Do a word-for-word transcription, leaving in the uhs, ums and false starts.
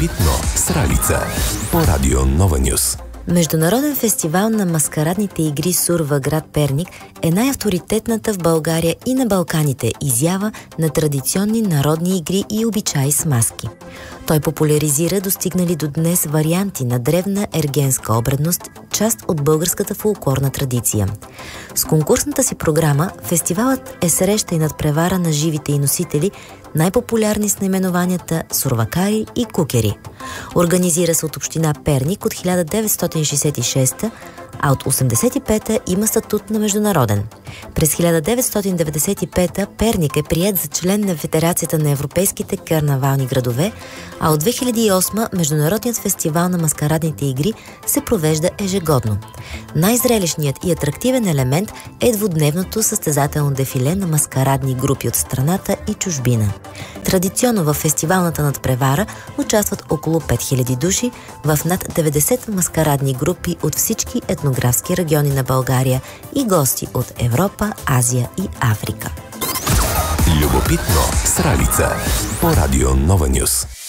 Любопитно с Ралица по Радио Нова Нюз. Международен фестивал на маскарадните игри Сурва, град Перник, е най-авторитетната в България и на Балканите изява на традиционни народни игри и обичаи с маски. Той популяризира достигнали до днес варианти на древна ергенска обредност, част от българската фолклорна традиция. С конкурсната си програма фестивалът е среща и надпревара на живите и носители, най-популярни с наименованията сурвакари и кукери. Организира се от община Перник от хиляда деветстотин шейсет и шеста, а от осемдесет и пета има статут на международен. През хиляда деветстотин деветдесет и пета Перник е приет за член на Федерацията на европейските карнавални градове, а от две хиляди и осма Международният фестивал на маскарадните игри се провежда ежегодно. Най-зрелищният и атрактивен елемент е двудневното състезателно дефиле на маскарадни групи от страната и чужбина. Традиционно във фестивалната надпревара участват около пет хиляди души в над деветдесет маскарадни групи от всички етнографски региони на България и гости от Европа, Азия и Африка. Любопитно с Ралица по Радио Нова Нюз.